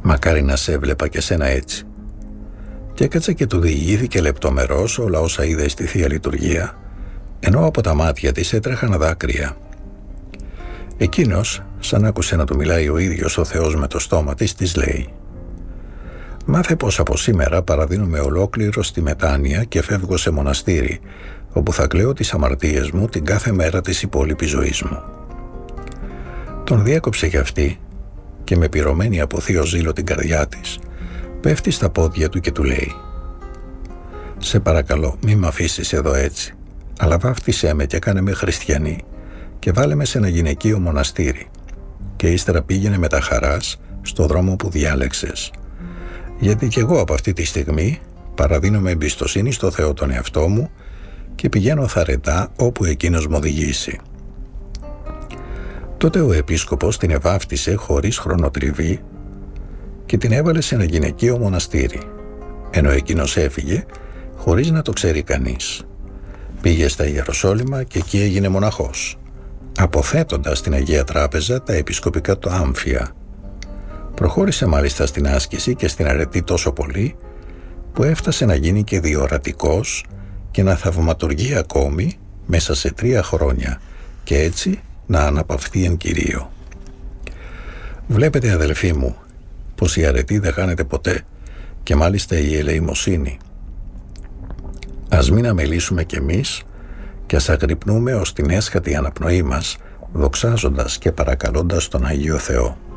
Μακάρι να σε έβλεπα και σένα έτσι. Και έκατσε και του διηγήθηκε λεπτομερώς όλα όσα είδε στη Θεία Λειτουργία, ενώ από τα μάτια της έτρεχαν δάκρυα. Εκείνος, σαν άκουσε να του μιλάει ο ίδιος ο Θεός με το στόμα της λέει: «Μάθε πως από σήμερα παραδίνομαι ολόκληρο στη μετάνοια και φεύγω σε μοναστήρι, όπου θα κλαίω τις αμαρτίες μου την κάθε μέρα της υπόλοιπης ζωής μου». Τον διέκοψε κι αυτή και με πυρωμένη από θείο ζήλο την καρδιά της, πέφτει στα πόδια του και του λέει: «Σε παρακαλώ, μη μ' αφήσεις εδώ έτσι, αλλά βάφτισέ με και κάνε με χριστιανή και βάλε με σε ένα γυναικείο μοναστήρι και ύστερα πήγαινε με τα χαράς στο δρόμο που διάλεξες, γιατί κι εγώ από αυτή τη στιγμή παραδίνομαι εμπιστοσύνη στο Θεό τον εαυτό μου και πηγαίνω θαρετά όπου εκείνος μου οδηγήσει». Τότε ο επίσκοπος την εβάφτισε χωρίς χρονοτριβή και την έβαλε σε ένα γυναικείο μοναστήρι, ενώ εκείνος έφυγε χωρίς να το ξέρει κανείς. Πήγε στα Ιεροσόλυμα και εκεί έγινε μοναχός, αποθέτοντας στην Αγία Τράπεζα τα επισκοπικά του άμφια. Προχώρησε μάλιστα στην άσκηση και στην αρετή τόσο πολύ που έφτασε να γίνει και διορατικός και να θαυματουργεί ακόμη μέσα σε 3 χρόνια και έτσι να αναπαυθεί εν Κυρίω. Βλέπετε, αδελφοί μου, πως η αρετή δεν χάνεται ποτέ και μάλιστα η ελεημοσύνη. Ας μην αμελήσουμε κι εμείς και ας αγρυπνούμε ως την έσχατη αναπνοή μας, δοξάζοντας και παρακαλώντας τον Αγίο Θεό.